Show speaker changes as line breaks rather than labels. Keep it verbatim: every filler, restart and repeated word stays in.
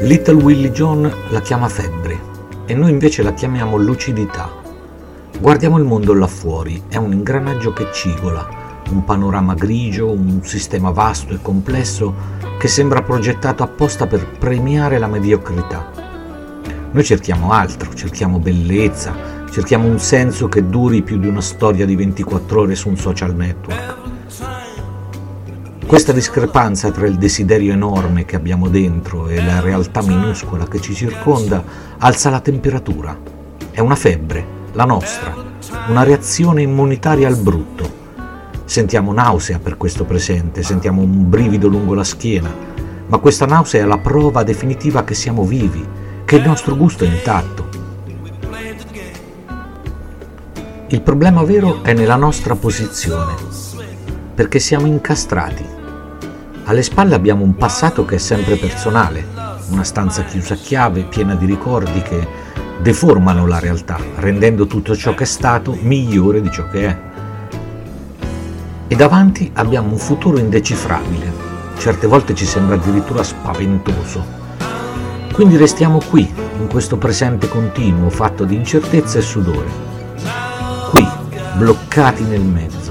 Little Willie John la chiama febbre e noi invece la chiamiamo lucidità. Guardiamo il mondo là fuori, è un ingranaggio che cigola, un panorama grigio, un sistema vasto e complesso che sembra progettato apposta per premiare la mediocrità. Noi cerchiamo altro, cerchiamo bellezza, cerchiamo un senso che duri più di una storia di ventiquattro ore su un social network. Questa discrepanza tra il desiderio enorme che abbiamo dentro e la realtà minuscola che ci circonda alza la temperatura. È una febbre, la nostra, una reazione immunitaria al brutto. Sentiamo nausea per questo presente, sentiamo un brivido lungo la schiena, ma questa nausea è la prova definitiva che siamo vivi, che il nostro gusto è intatto. Il problema vero è nella nostra posizione, perché siamo incastrati. Alle spalle abbiamo un passato che è sempre personale, una stanza chiusa a chiave, piena di ricordi che deformano la realtà, rendendo tutto ciò che è stato migliore di ciò che è. E davanti abbiamo un futuro indecifrabile, certe volte ci sembra addirittura spaventoso. Quindi restiamo qui, in questo presente continuo fatto di incertezza e sudore, qui, bloccati nel mezzo.